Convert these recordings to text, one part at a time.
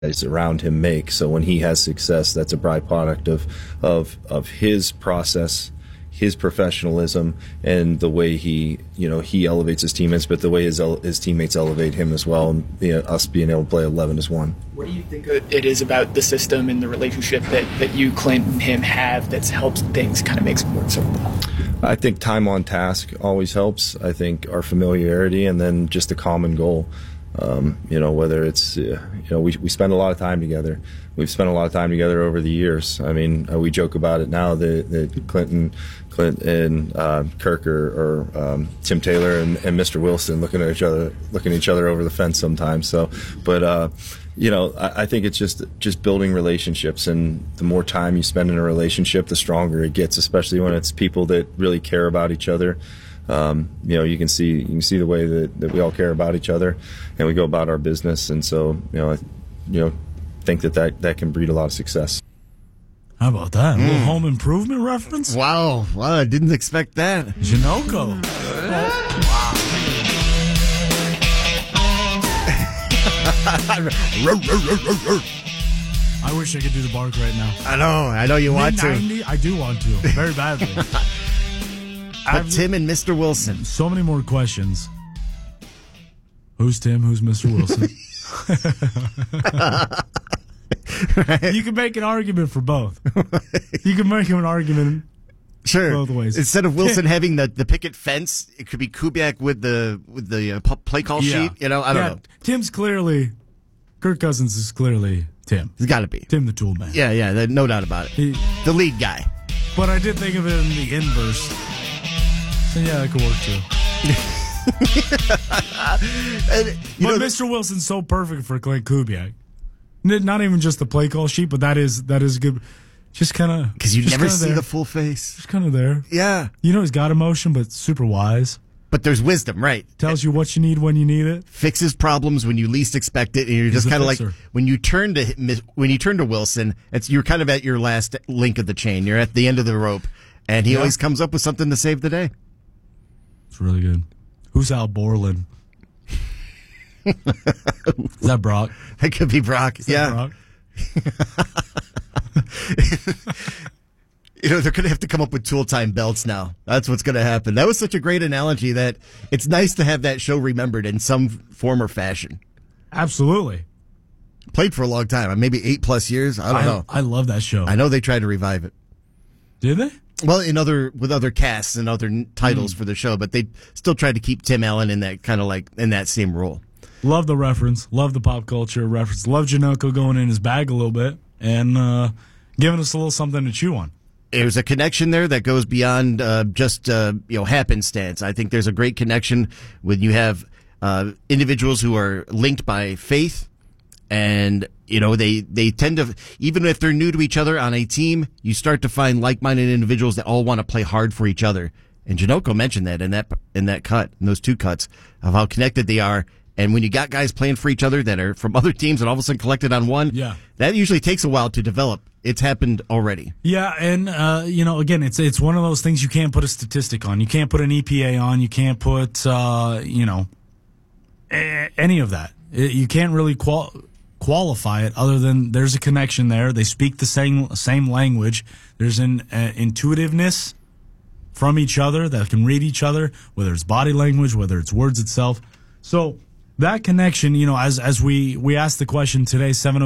guys around him make. So when he has success, that's a byproduct of his process, his professionalism, and the way he elevates his teammates, but the way his teammates elevate him as well, and us being able to play 11 as one. What do you think it is about the system and the relationship that you, Clint, and him have that's helps things kind of makes it work so well? I think time on task always helps. I think our familiarity, and then just a common goal. Whether it's, we spend a lot of time together. We've spent a lot of time together over the years. I mean, we joke about it now that Clint and Kirk or Tim Taylor and Mr. Wilson looking at each other over the fence sometimes. So, but I think it's just building relationships, and the more time you spend in a relationship, the stronger it gets, especially when it's people that really care about each other. You can see the way that we all care about each other, and we go about our business. And so, I think that can breed a lot of success. How about that? A little home improvement reference? Wow, I didn't expect that. Janoko. Wow. I wish I could do the bark right now. I know you want to. I do want to, very badly. But Tim and Mr. Wilson. So many more questions. Who's Tim? Who's Mr. Wilson? Right. You can make an argument for both. You can make an argument both ways. Instead of Wilson having the picket fence, it could be Kubiak with the play call sheet. I don't know. Tim's clearly, Kirk Cousins is clearly Tim. He's got to be. Tim the tool man. Yeah, no doubt about it. The lead guy. But I did think of it in the inverse. So yeah, that could work too. But Mr. Wilson's so perfect for Clint Kubiak. Not even just the play call sheet, but that is good. Just kind of because you never see the full face. Just kind of there. Yeah, he's got emotion, but super wise. But there's wisdom, right? Tells you what you need when you need it. Fixes problems when you least expect it, and you're just kind of like when you turn to Wilson, you're kind of at your last link of the chain. You're at the end of the rope, and he always comes up with something to save the day. It's really good. Who's Al Borland? Is that Brock? That could be Brock. Brock? They're going to have to come up with tool time belts now. That's what's going to happen. That was such a great analogy that it's nice to have that show remembered in some form or fashion. Absolutely. Played for a long time, maybe 8+ years. I don't know. I love that show. I know they tried to revive it. Did they? Well, with other casts and other titles for the show, but they still tried to keep Tim Allen in that kind of in that same role. Love the reference. Love the pop culture reference. Love Janoko going in his bag a little bit and giving us a little something to chew on. There's a connection there that goes beyond just happenstance. I think there's a great connection when you have individuals who are linked by faith, and they tend to, even if they're new to each other on a team, you start to find like-minded individuals that all want to play hard for each other. And Janoko mentioned that in that cut, in those two cuts, of how connected they are. And when you got guys playing for each other that are from other teams and all of a sudden collected on one, that usually takes a while to develop. It's happened already. Yeah, and again, it's one of those things you can't put a statistic on. You can't put an EPA on. You can't put any of that. You can't really qualify it other than there's a connection there. They speak the same language. There's an intuitiveness from each other that can read each other, whether it's body language, whether it's words itself. So that connection, as we asked the question today,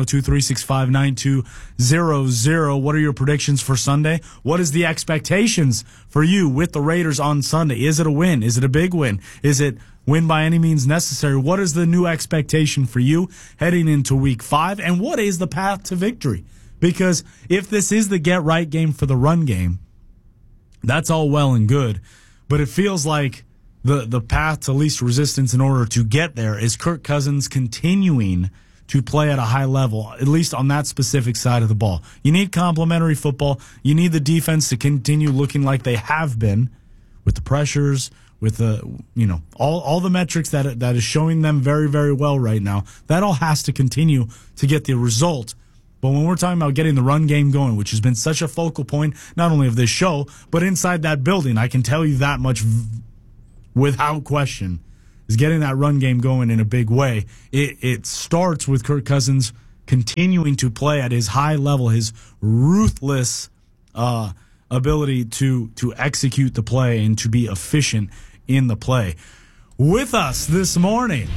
702-365-9200, what are your predictions for Sunday? What is the expectations for you with the Raiders on Sunday? Is it a win? Is it a big win? Is it win by any means necessary? What is the new expectation for you heading into Week 5? And what is the path to victory? Because if this is the get-right game for the run game, that's all well and good, but it feels like the path to least resistance in order to get there is Kirk Cousins continuing to play at a high level, at least on that specific side of the ball. You need complementary football. You need the defense to continue looking like they have been with the pressures, with the all the metrics that is showing them very, very well right now. That all has to continue to get the result. But when we're talking about getting the run game going, which has been such a focal point not only of this show, but inside that building, I can tell you that much without question, is getting that run game going in a big way. It starts with Kirk Cousins continuing to play at his high level, his ruthless ability to execute the play and to be efficient in the play. With us this morning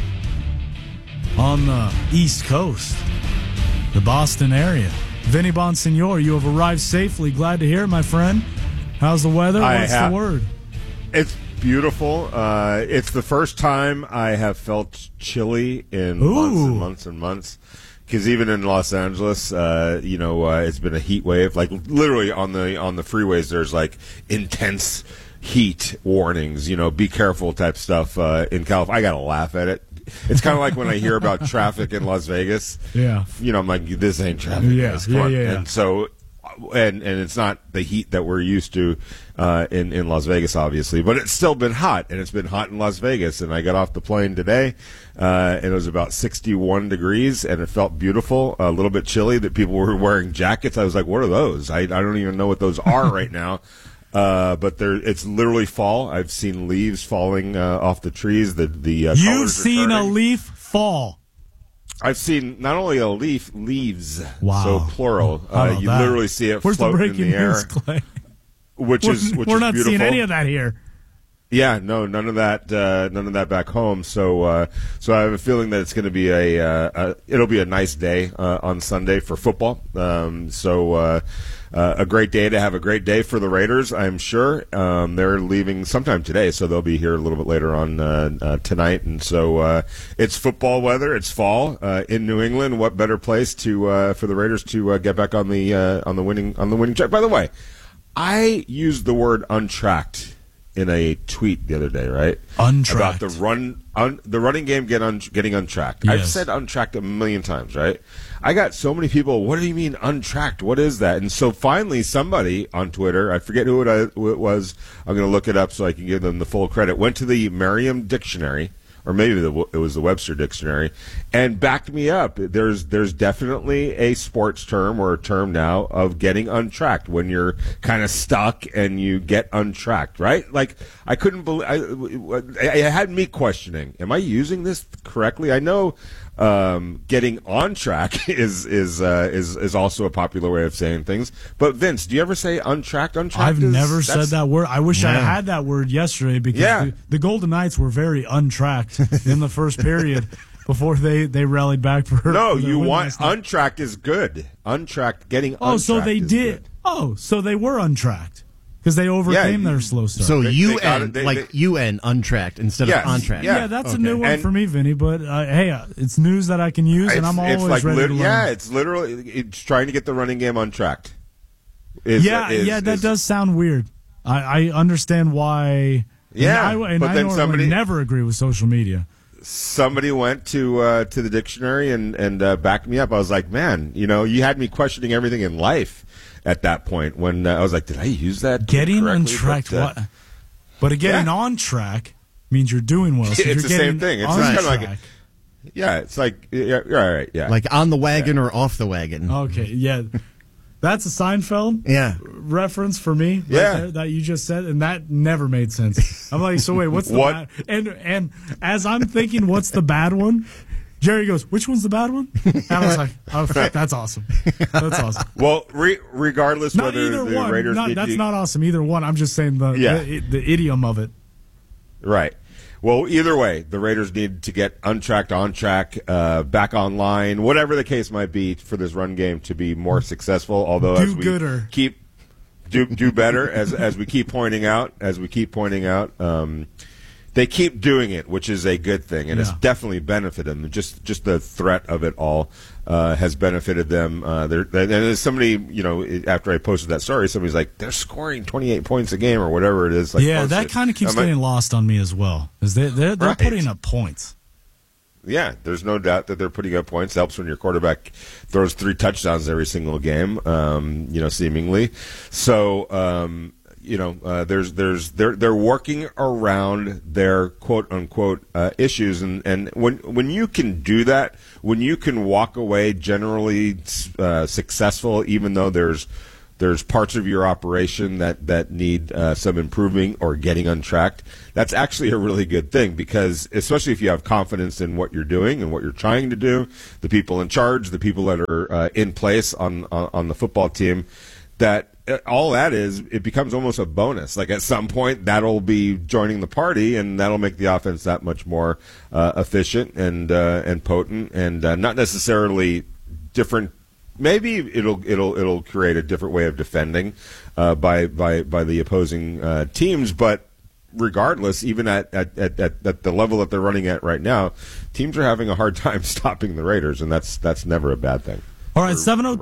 on the East Coast, the Boston area, Vinny Bonsignore, you have arrived safely. Glad to hear it, my friend. How's the weather? What's the word? It's beautiful. It's the first time I have felt chilly in months and months and months. Because even in Los Angeles, it's been a heat wave. Like literally on the freeways, there's like intense heat warnings. Be careful type stuff. In California, I gotta laugh at it. It's kind of like when I hear about traffic in Las Vegas. Yeah. I'm like, this ain't traffic. Yeah. And so. And it's not the heat that we're used to in Las Vegas, obviously, but it's still been hot, and it's been hot in Las Vegas. And I got off the plane today, and it was about 61 degrees, and it felt beautiful, a little bit chilly that people were wearing jackets. I was like, what are those? I don't even know what those are right now. But it's literally fall. I've seen leaves falling off the trees. You've seen a leaf fall. I've seen not only a leaf, leaves. Wow. So plural. You literally see it floating in the air. News, Clay? Which is we're not beautiful. seeing any of that here. Yeah, no, none of that back home. So I have a feeling that it's going to be it'll be a nice day on Sunday for football. A great day to have a great day for the Raiders, I'm sure. They're leaving sometime today, so they'll be here a little bit later on tonight. And so it's football weather. It's fall in New England. What better place for the Raiders to get back on the winning track? By the way, I used the word untracked in a tweet the other day, right? Untracked. About the running game getting untracked. Yes. I've said untracked a million times, right? I got so many people, what do you mean untracked? What is that? And so finally somebody on Twitter, I forget who it was, I'm going to look it up so I can give them the full credit, went to the Merriam Dictionary, or maybe it was the Webster Dictionary, and backed me up. There's definitely a sports term or a term now of getting untracked when you're kind of stuck and you get untracked, right? Like I couldn't believe it had me questioning, am I using this correctly? I know getting on track is also a popular way of saying things. But Vince, do you ever say untracked? I've never said that word. I wish I had that word yesterday because the Golden Knights were very untracked in the first period before they rallied back for. No, you want untracked is good. Untracked, getting untracked. Oh, so they did. Good. Oh, so they were untracked. Because they overcame their slow start. So UN untracked instead of on track. Yeah, that's a new one for me, Vinny. But hey, it's news that I can use, and I'm always ready to learn. Yeah, it's literally trying to get the running game untracked. That does sound weird. I understand why. Yeah, and I normally never agree with social media. Somebody went to the dictionary and backed me up. I was like, man, you had me questioning everything in life at that point when I was like, did I use that getting correctly? Untracked? But getting on track means you're doing well. So it's the same thing. It's just kind of like, it's like, you're all right, yeah. Like on the wagon or off the wagon. Okay, yeah. That's a Seinfeld reference for me there, that you just said, and that never made sense. I'm like, so wait, what's the bad? And as I'm thinking, what's the bad one? Jerry goes, which one's the bad one? And I was like, oh, that's awesome. That's awesome. Well, regardless not whether either the one. Raiders that's not awesome, either one. I'm just saying the idiom of it. Right. Well, either way, the Raiders need to get untracked, on track, back online, whatever the case might be for this run game to be more successful. Although do better as we keep pointing out, they keep doing it, which is a good thing, and it's definitely benefited them. Just the threat of it all has benefited them. And somebody, after I posted that story, somebody's like, they're scoring 28 points a game or whatever it is. Like, that kind of keeps getting lost on me as well, because they're putting up points. Yeah, there's no doubt that they're putting up points. It helps when your quarterback throws 3 touchdowns every single game, seemingly. So, they're working around their quote unquote issues, and when you can do that, when you can walk away generally successful, even though there's there's parts of your operation that need some improving or getting untracked, that's actually a really good thing, because especially if you have confidence in what you're doing and what you're trying to do, the people in charge, the people that are in place on the football team, that all that is, it becomes almost a bonus. Like at some point, that'll be joining the party, and that'll make the offense that much more efficient and potent, and not necessarily different. Maybe it'll create a different way of defending by the opposing teams, but regardless, even at the level that they're running at right now, teams are having a hard time stopping the Raiders, and that's never a bad thing. All right,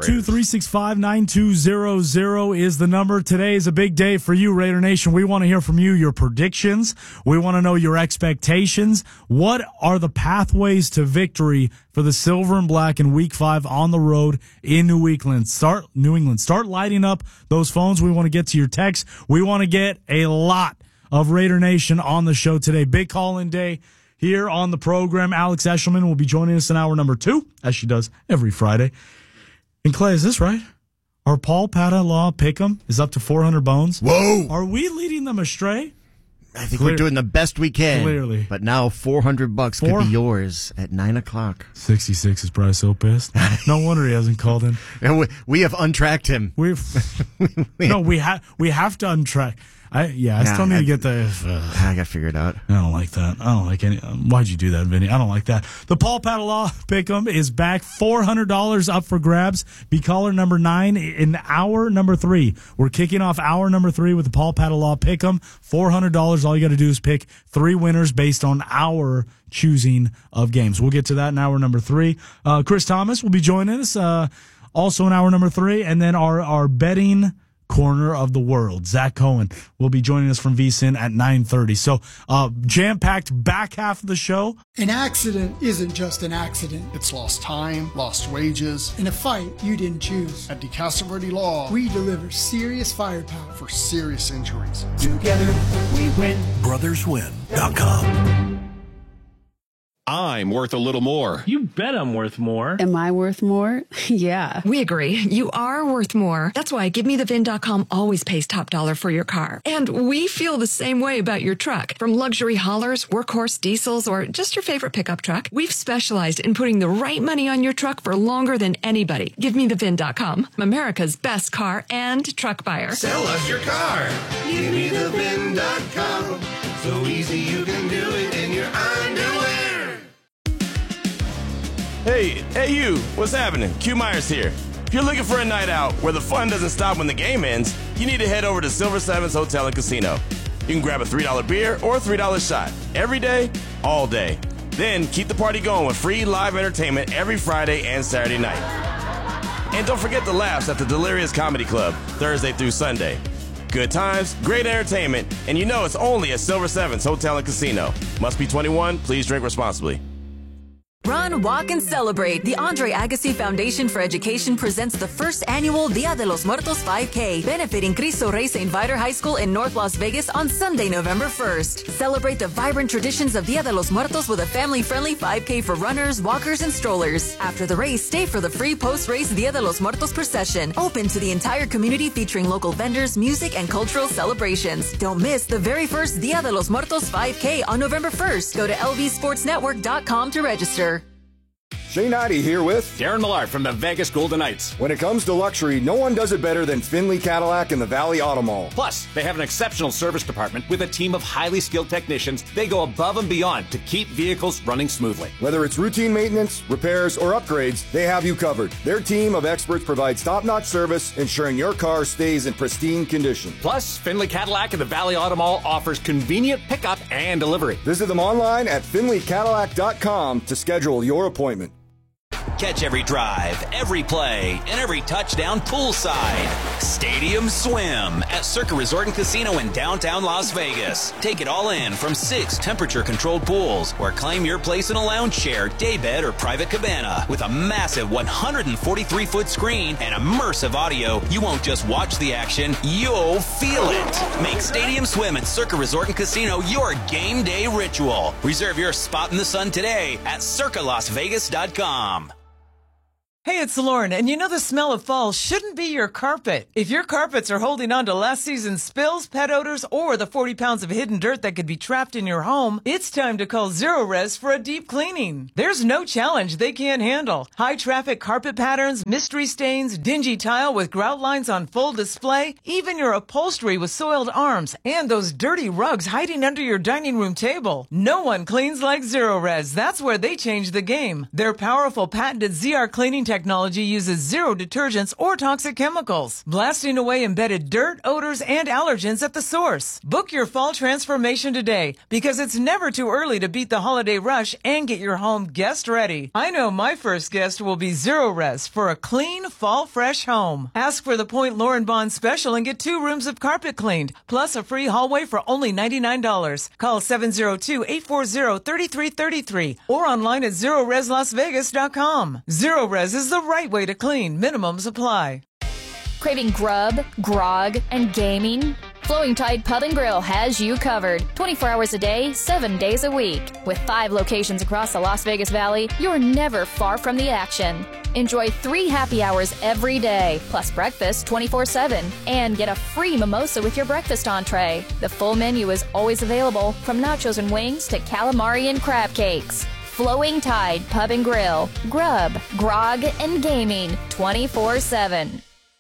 702-365-9200 is the number. Today is a big day for you, Raider Nation. We want to hear from you, your predictions. We want to know your expectations. What are the pathways to victory for the Silver and Black in Week 5 on the road in New England? Start lighting up those phones. We want to get to your texts. We want to get a lot of Raider Nation on the show today. Big call-in day here on the program. Alex Eshelman will be joining us in hour number 2, as she does every Friday. And Clay, is this right? Our Paul Padalaw pick'em is up to 400 bones. Whoa! Are we leading them astray? I think we're doing the best we can. Clearly. But now $400 could be yours at 9 o'clock. 66 is probably so pissed. No wonder he hasn't called in. And we have untracked him. We have to untrack. I still need to get the. I got to figure it out. I don't like that. I don't like any. Why'd you do that, Vinny? I don't like that. The Paul Padalaw Pick'em is back. $400 up for grabs. Be caller number 9 in hour number 3. We're kicking off hour number 3 with the Paul Padalaw Pick'em. $400. All you got to do is pick 3 winners based on our choosing of games. We'll get to that in hour number 3. Chris Thomas will be joining us also in hour number 3, and then our betting corner of the world, Zach Cohen, will be joining us from VSiN at 9:30. So jam-packed back half of the show. An accident isn't just an accident. It's lost time, lost wages. In a fight you didn't choose. At DeCastro Law, we deliver serious firepower for serious injuries. Together we win. BrothersWin.com. I'm worth a little more. You bet I'm worth more. Am I worth more? Yeah. We agree. You are worth more. That's why GiveMeTheVIN.com always pays top dollar for your car. And we feel the same way about your truck. From luxury haulers, workhorse diesels, or just your favorite pickup truck, we've specialized in putting the right money on your truck for longer than anybody. GiveMeTheVIN.com, America's best car and truck buyer. Sell us your car. GiveMeTheVIN.com. So easy you can do it in your underwear. Hey you, what's happening? Q Myers here. If you're looking for a night out where the fun doesn't stop when the game ends, you need to head over to Silver Sevens Hotel and Casino. You can grab a $3 beer or a $3 shot every day, all day. Then keep the party going with free live entertainment every Friday and Saturday night. And don't forget the laughs at the Delirious Comedy Club, Thursday through Sunday. Good times, great entertainment, and you know it's only at Silver Sevens Hotel and Casino. Must be 21, please drink responsibly. Run, walk, and celebrate. The Andre Agassi Foundation for Education presents the first annual Dia de los Muertos 5K, benefiting Cristo Rey St. Viator High School in North Las Vegas on Sunday, November 1st. Celebrate the vibrant traditions of Dia de los Muertos with a family-friendly 5K for runners, walkers, and strollers. After the race, stay for the free post-race Dia de los Muertos procession, open to the entire community, featuring local vendors, music, and cultural celebrations. Don't miss the very first Dia de los Muertos 5K on November 1st. Go to lvsportsnetwork.com to register. Shane Ivey here with Darren Millard from the Vegas Golden Knights. When it comes to luxury, no one does it better than Finley Cadillac in the Valley Auto Mall. Plus, they have an exceptional service department with a team of highly skilled technicians. They go above and beyond to keep vehicles running smoothly. Whether it's routine maintenance, repairs, or upgrades, they have you covered. Their team of experts provides top-notch service, ensuring your car stays in pristine condition. Plus, Finley Cadillac in the Valley Auto Mall offers convenient pickup and delivery. Visit them online at finleycadillac.com to schedule your appointment. Catch every drive, every play, and every touchdown poolside. Stadium Swim at Circa Resort and Casino in downtown Las Vegas. Take it all in from 6 temperature-controlled pools, or claim your place in a lounge chair, daybed, or private cabana. With a massive 143-foot screen and immersive audio, you won't just watch the action, you'll feel it. Make Stadium Swim at Circa Resort and Casino your game day ritual. Reserve your spot in the sun today at circalasvegas.com. Hey, it's Lauren, and you know the smell of fall shouldn't be your carpet. If your carpets are holding on to last season's spills, pet odors, or the 40 pounds of hidden dirt that could be trapped in your home, it's time to call Zerorez for a deep cleaning. There's no challenge they can't handle. High traffic carpet patterns, mystery stains, dingy tile with grout lines on full display, even your upholstery with soiled arms, and those dirty rugs hiding under your dining room table. No one cleans like Zerorez. That's where they changed the game. Their powerful patented ZR cleaning technology uses zero detergents or toxic chemicals, blasting away embedded dirt, odors, and allergens at the source. Book your fall transformation today, because it's never too early to beat the holiday rush and get your home guest ready. I know my first guest will be Zerorez for a clean, fall fresh home. Ask for the Point Lauren Bond special and get 2 rooms of carpet cleaned, plus a free hallway for only $99. Call 702-840-3333 or online at ZerorezLasVegas.com. Zerorez is the right way to clean. Minimums apply. Craving grub, grog, and gaming? Flowing Tide Pub and Grill has you covered. 24 hours a day, 7 days a week. With 5 locations across the Las Vegas Valley, you're never far from the action. Enjoy 3 happy hours every day, plus breakfast 24/7, and get a free mimosa with your breakfast entree. The full menu is always available, from nachos and wings to calamari and crab cakes. Flowing Tide Pub and Grill. Grub, grog, and gaming 24/7.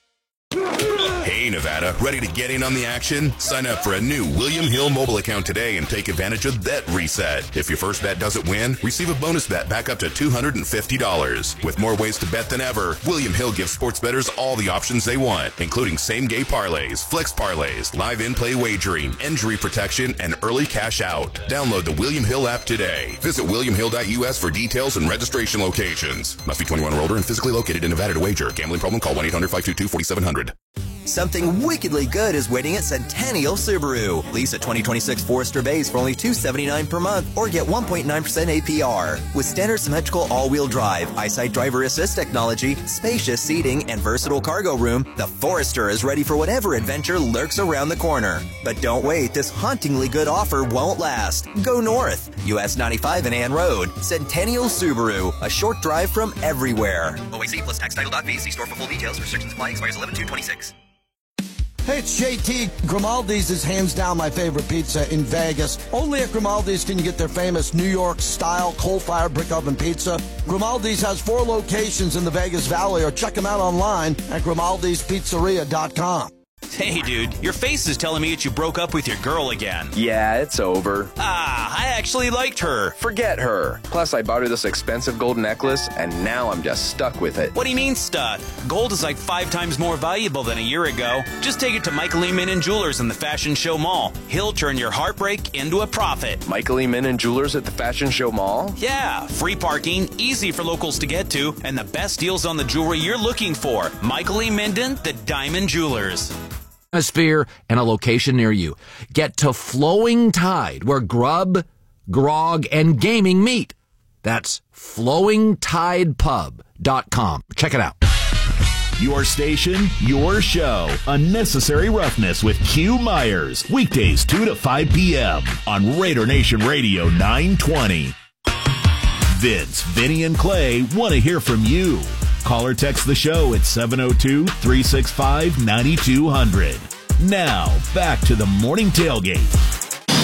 Hey, Nevada, ready to get in on the action? Sign up for a new William Hill mobile account today and take advantage of Bet Reset. If your first bet doesn't win, receive a bonus bet back up to $250. With more ways to bet than ever, William Hill gives sports bettors all the options they want, including same-game parlays, flex parlays, live in-play wagering, injury protection, and early cash out. Download the William Hill app today. Visit williamhill.us for details and registration locations. Must be 21 or older and physically located in Nevada to wager. Gambling problem? Call 1-800-522-4700. Something wickedly good is waiting at Centennial Subaru. Lease a 2026 Forester Base for only $279 per month or get 1.9% APR. With standard symmetrical all-wheel drive, eyesight driver assist technology, spacious seating, and versatile cargo room, the Forester is ready for whatever adventure lurks around the corner. But don't wait, this hauntingly good offer won't last. Go north, US 95 and Ann Road. Centennial Subaru, a short drive from everywhere. OAC plus tax title.v. See store for full details. Restrictions apply. Expires 11/2/26. Hey, it's JT. Grimaldi's is hands down my favorite pizza in Vegas. Only at Grimaldi's can you get their famous New York-style coal-fired brick oven pizza. Grimaldi's has 4 locations in the Vegas Valley, or check them out online at Grimaldi'sPizzeria.com. Hey, dude, your face is telling me that you broke up with your girl again. Yeah, it's over. I actually liked her. Forget her. Plus, I bought her this expensive gold necklace, and now I'm just stuck with it. What do you mean stuck? Gold is like 5 times more valuable than a year ago. Just take it to Michael E. Minnan Jewelers in the Fashion Show Mall. He'll turn your heartbreak into a profit. Michael E. Minnan Jewelers at the Fashion Show Mall? Yeah, free parking, easy for locals to get to, and the best deals on the jewelry you're looking for. Michael E. Minden, the Diamond Jewelers. Atmosphere and a location near you. Get to Flowing Tide, where grub, grog, and gaming meet. That's flowingtidepub.com. Check it out. Your station, your show. Unnecessary Roughness with Q Myers. Weekdays 2 to 5 p.m. on Raider Nation Radio 920. Vince, Vinny, and Clay want to hear from you. Call or text the show at 702-365-9200. Now, back to the Morning Tailgate.